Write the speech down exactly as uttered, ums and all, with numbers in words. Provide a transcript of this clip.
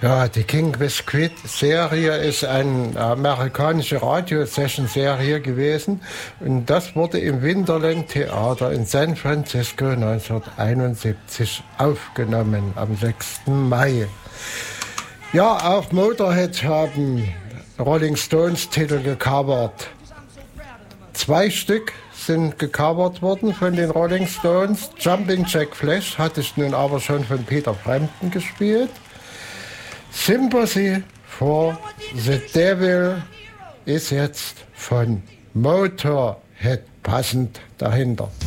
Ja, die King Biscuit-Serie ist eine amerikanische Radiosession-Serie gewesen und das wurde im Winterland Theater in San Francisco neunzehnhunderteinundsiebzig aufgenommen, am sechsten Mai. Ja, auch Motorhead haben Rolling Stones Titel gecovert. Zwei Stück sind gecovert worden von den Rolling Stones. Jumping Jack Flash hatte ich nun aber schon von Peter Frampton gespielt. Sympathy for the Devil ist jetzt von Motorhead passend dahinter.